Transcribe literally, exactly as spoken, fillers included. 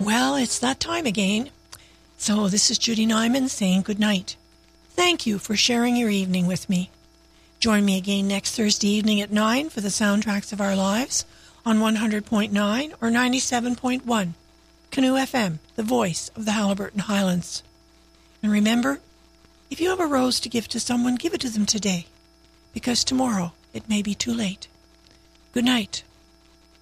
Well, it's that time again. So this is Judy Nyman saying good night. Thank you for sharing your evening with me. Join me again next Thursday evening at nine for the Soundtracks of Our Lives on one hundred point nine or ninety-seven point one. Canoe F M, the voice of the Haliburton Highlands. And remember, if you have a rose to give to someone, give it to them today, because tomorrow it may be too late. Good night.